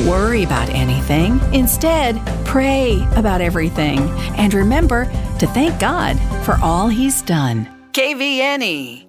Don't worry about anything. Instead, pray about everything. And remember to thank God for all He's done. KVNE.